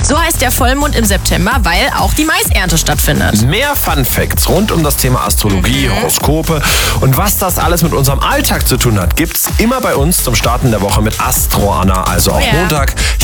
So heißt der Vollmond im September, weil auch die Maisernte stattfindet. Mehr Fun Facts rund um das Thema Astrologie, Horoskope und was das alles mit unserem Alltag zu tun hat, gibt's immer bei uns zum Starten der Woche mit Astro Anna, also auch Montag